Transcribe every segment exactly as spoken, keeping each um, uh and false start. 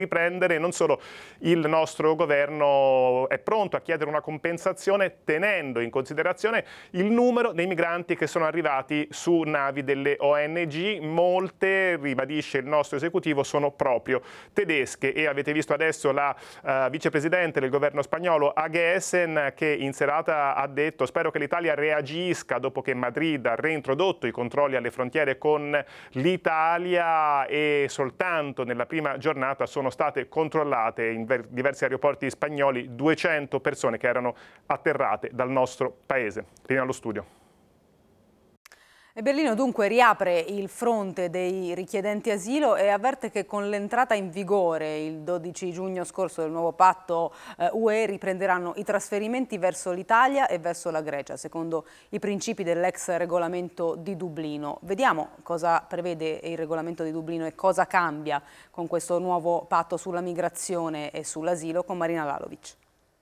riprendere. Non solo, il nostro governo è pronto a chiedere una compensazione tenendo in considerazione il numero dei migranti che sono arrivati su navi delle O N G. Molte, ribadisce il nostro esecutivo, sono proprio tedesche, e avete visto adesso la uh, vicepresidente del governo spagnolo Aguesen, che in serata ha detto: spero che l'Italia reagisca dopo che Madrid ha reintrodotto i controlli alle frontiere con l'Italia, e soltanto nella prima giornata sono state controllate in diversi aeroporti spagnoli duecento persone che erano atterrate dal nostro paese. Linea allo studio. E Berlino dunque riapre il fronte dei richiedenti asilo e avverte che con l'entrata in vigore il dodici giugno scorso del nuovo patto eh, U E riprenderanno i trasferimenti verso l'Italia e verso la Grecia, secondo i principi dell'ex regolamento di Dublino. Vediamo cosa prevede il regolamento di Dublino e cosa cambia con questo nuovo patto sulla migrazione e sull'asilo con Marina Lalovic.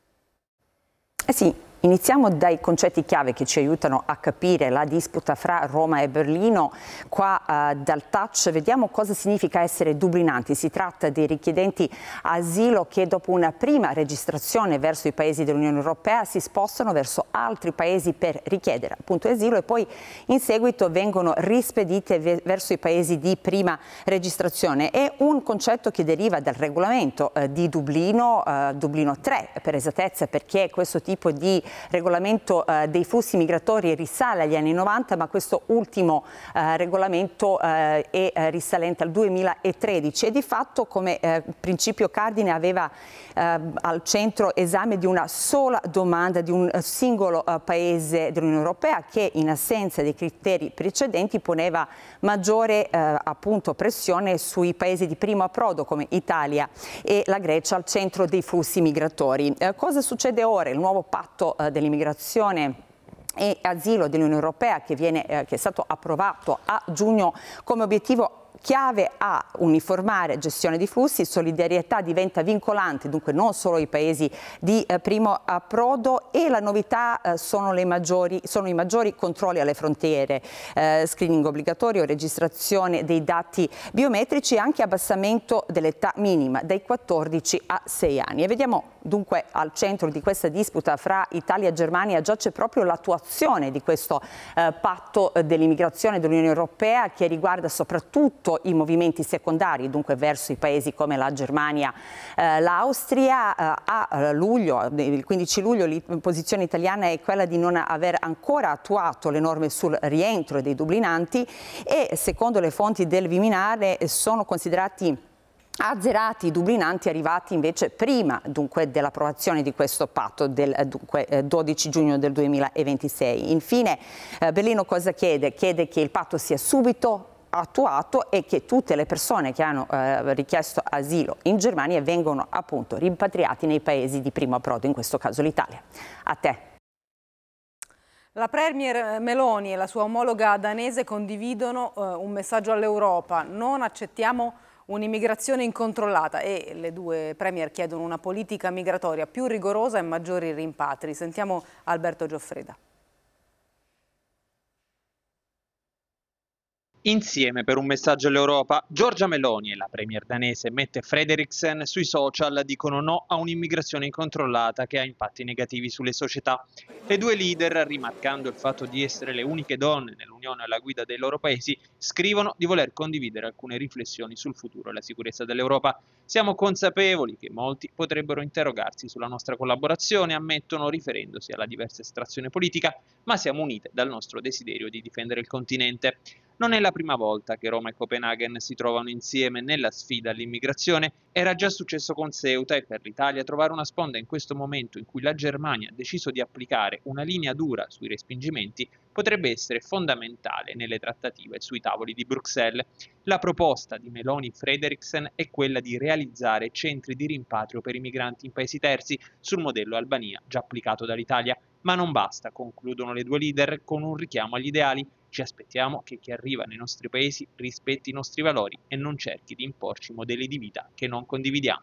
Eh sì. Iniziamo dai concetti chiave che ci aiutano a capire la disputa fra Roma e Berlino. Qua uh, dal touch vediamo cosa significa essere dublinanti. Si tratta di richiedenti asilo che dopo una prima registrazione verso i paesi dell'Unione Europea si spostano verso altri paesi per richiedere appunto asilo e poi in seguito vengono rispedite ve- verso i paesi di prima registrazione. È un concetto che deriva dal regolamento uh, di Dublino, uh, Dublino tre per esattezza, perché questo tipo di regolamento eh, dei flussi migratori risale agli anni novanta, ma questo ultimo eh, regolamento eh, è eh, risalente al duemilatredici e di fatto come eh, principio cardine aveva eh, al centro esame di una sola domanda di un singolo eh, paese dell'Unione Europea che in assenza dei criteri precedenti poneva maggiore eh, appunto pressione sui paesi di primo approdo come Italia e la Grecia al centro dei flussi migratori. Eh, cosa succede ora? Il nuovo patto dell'immigrazione e asilo dell'Unione Europea che, viene, eh, che è stato approvato a giugno come obiettivo chiave a uniformare gestione di flussi, solidarietà diventa vincolante, dunque non solo i paesi di eh, primo approdo e la novità eh, sono, le maggiori, sono i maggiori controlli alle frontiere, eh, screening obbligatorio, registrazione dei dati biometrici e anche abbassamento dell'età minima dai quattordici a sei anni. E vediamo dunque al centro di questa disputa fra Italia e Germania giace proprio l'attuazione di questo eh, patto dell'immigrazione dell'Unione Europea che riguarda soprattutto i movimenti secondari, dunque verso i paesi come la Germania, eh, l'Austria. Eh, a luglio, il quindici luglio, la posizione italiana è quella di non aver ancora attuato le norme sul rientro dei dublinanti e secondo le fonti del Viminale sono considerati azzerati i dublinanti arrivati invece prima dunque dell'approvazione di questo patto del dunque, dodici giugno del duemilaventisei. Infine eh, Berlino cosa chiede? Chiede che il patto sia subito attuato e che tutte le persone che hanno eh, richiesto asilo in Germania vengano appunto rimpatriati nei paesi di primo approdo, in questo caso l'Italia. A te. La Premier Meloni e la sua omologa danese condividono eh, un messaggio all'Europa: non accettiamo un'immigrazione incontrollata, e le due premier chiedono una politica migratoria più rigorosa e maggiori rimpatri. Sentiamo Alberto Gioffreda. Insieme per un messaggio all'Europa, Giorgia Meloni e la premier danese Mette Frederiksen sui social dicono no a un'immigrazione incontrollata che ha impatti negativi sulle società. Le due leader, rimarcando il fatto di essere le uniche donne nell'Unione alla guida dei loro paesi, scrivono di voler condividere alcune riflessioni sul futuro e la sicurezza dell'Europa. Siamo consapevoli che molti potrebbero interrogarsi sulla nostra collaborazione, ammettono riferendosi alla diversa estrazione politica, ma siamo unite dal nostro desiderio di difendere il continente. Non è la prima volta che Roma e Copenaghen si trovano insieme nella sfida all'immigrazione, era già successo con Ceuta e per l'Italia trovare una sponda in questo momento in cui la Germania ha deciso di applicare una linea dura sui respingimenti potrebbe essere fondamentale nelle trattative sui tavoli di Bruxelles. La proposta di Meloni Frederiksen è quella di realizzare centri di rimpatrio per i migranti in paesi terzi sul modello Albania già applicato dall'Italia. Ma non basta, concludono le due leader con un richiamo agli ideali. Ci aspettiamo che chi arriva nei nostri paesi rispetti i nostri valori e non cerchi di imporci modelli di vita che non condividiamo.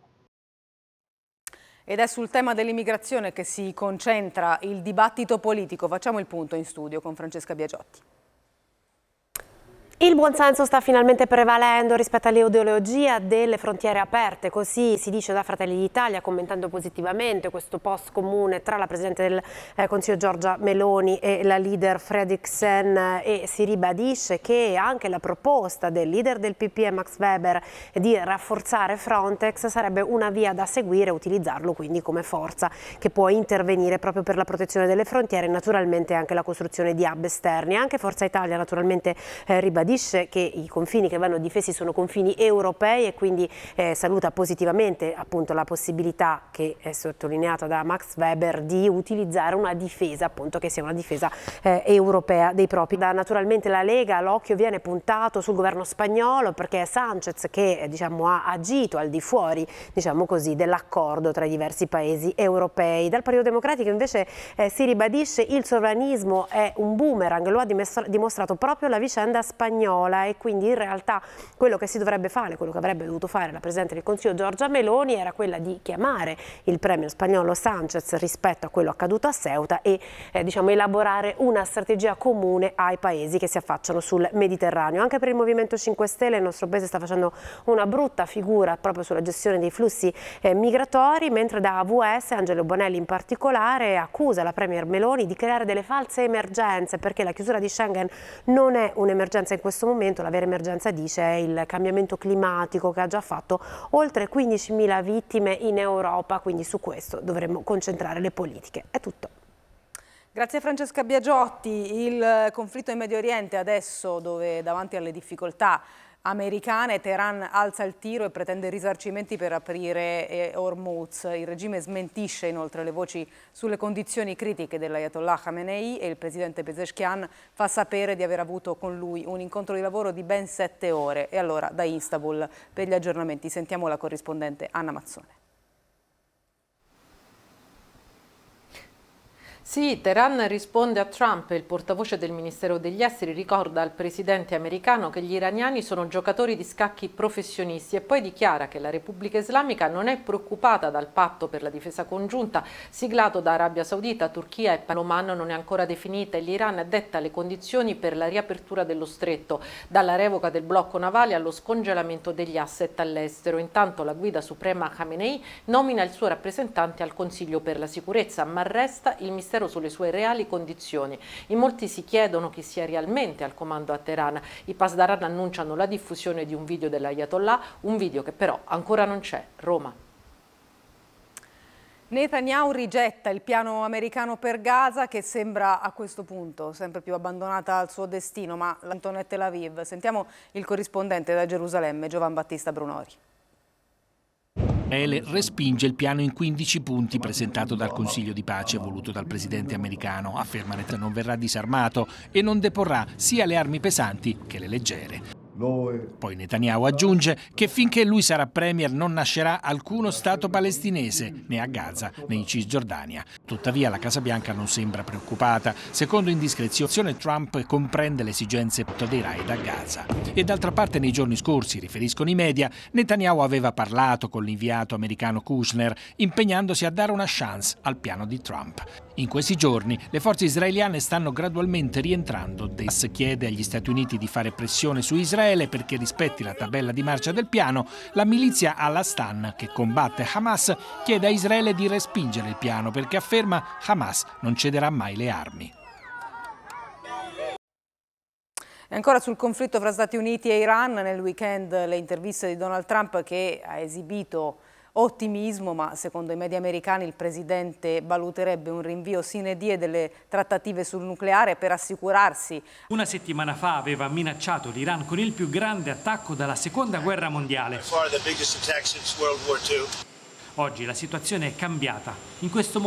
Ed è sul tema dell'immigrazione che si concentra il dibattito politico. Facciamo il punto in studio con Francesca Biagiotti. Il buonsenso sta finalmente prevalendo rispetto all'ideologia delle frontiere aperte, così si dice da Fratelli d'Italia, commentando positivamente questo post comune tra la Presidente del eh, Consiglio Giorgia Meloni e la leader Fredriksen, e si ribadisce che anche la proposta del leader del P P E Max Weber di rafforzare Frontex sarebbe una via da seguire, utilizzarlo quindi come forza che può intervenire proprio per la protezione delle frontiere e naturalmente anche la costruzione di hub esterni. Anche Forza Italia naturalmente eh, ribadisce Dice che i confini che vanno difesi sono confini europei e quindi eh, saluta positivamente appunto la possibilità, che è sottolineata da Max Weber, di utilizzare una difesa appunto che sia una difesa eh, europea dei propri. Da naturalmente la Lega l'occhio viene puntato sul governo spagnolo, perché è Sánchez che eh, diciamo, ha agito al di fuori diciamo così, dell'accordo tra i diversi paesi europei. Dal Partito Democratico invece eh, si ribadisce il sovranismo è un boomerang, lo ha dimostrato proprio la vicenda spagnola, e quindi in realtà quello che si dovrebbe fare, quello che avrebbe dovuto fare la Presidente del Consiglio Giorgia Meloni era quella di chiamare il premier spagnolo Sánchez rispetto a quello accaduto a Ceuta e eh, diciamo, elaborare una strategia comune ai paesi che si affacciano sul Mediterraneo. Anche per il Movimento cinque Stelle il nostro paese sta facendo una brutta figura proprio sulla gestione dei flussi eh, migratori, mentre da A V S Angelo Bonelli in particolare accusa la premier Meloni di creare delle false emergenze, perché la chiusura di Schengen non è un'emergenza in questo momento, la vera emergenza dice è il cambiamento climatico che ha già fatto oltre quindicimila vittime in Europa, quindi su questo dovremmo concentrare le politiche. È tutto. Grazie Francesca Biagiotti. Il conflitto in Medio Oriente adesso, dove davanti alle difficoltà americane Teheran alza il tiro e pretende risarcimenti per aprire eh, Hormuz. Il regime smentisce inoltre le voci sulle condizioni critiche dell'Ayatollah Khamenei e il presidente Pezeshkian fa sapere di aver avuto con lui un incontro di lavoro di ben sette ore. E allora da Istanbul per gli aggiornamenti sentiamo la corrispondente Anna Mazzone. Sì, Teheran risponde a Trump. Il portavoce del Ministero degli Esteri ricorda al presidente americano che gli iraniani sono giocatori di scacchi professionisti e poi dichiara che la Repubblica Islamica non è preoccupata dal patto per la difesa congiunta siglato da Arabia Saudita, Turchia e Oman non è ancora definita e l'Iran detta le condizioni per la riapertura dello stretto, dalla revoca del blocco navale allo scongelamento degli asset all'estero. Intanto la guida suprema Khamenei nomina il suo rappresentante al Consiglio per la sicurezza, ma resta il mistero sulle sue reali condizioni. In molti si chiedono chi sia realmente al comando a Teheran. I Pasdaran annunciano la diffusione di un video dell'Ayatollah, un video che però ancora non c'è. Roma. Netanyahu rigetta il piano americano per Gaza, che sembra a questo punto sempre più abbandonata al suo destino, ma l'Antonio è Tel Aviv. Sentiamo il corrispondente da Gerusalemme, Giovan Battista Brunori. Ele respinge il piano in quindici punti presentato dal Consiglio di pace voluto dal presidente americano. Afferma che non verrà disarmato e non deporrà sia le armi pesanti che le leggere. Poi Netanyahu aggiunge che finché lui sarà premier non nascerà alcuno Stato palestinese, né a Gaza né in Cisgiordania. Tuttavia la Casa Bianca non sembra preoccupata. Secondo indiscrezione Trump comprende le esigenze dei raid a Gaza. E d'altra parte nei giorni scorsi, riferiscono i media, Netanyahu aveva parlato con l'inviato americano Kushner impegnandosi a dare una chance al piano di Trump. In questi giorni le forze israeliane stanno gradualmente rientrando. Dess chiede agli Stati Uniti di fare pressione su Israele perché rispetti la tabella di marcia del piano. La milizia Al-Astan, che combatte Hamas, chiede a Israele di respingere il piano perché afferma Hamas non cederà mai le armi. E ancora sul conflitto fra Stati Uniti e Iran, nel weekend le interviste di Donald Trump che ha esibito ottimismo, ma secondo i media americani il presidente valuterebbe un rinvio sine die delle trattative sul nucleare per assicurarsi. Una settimana fa aveva minacciato l'Iran con il più grande attacco dalla seconda guerra mondiale. Oggi la situazione è cambiata. In questo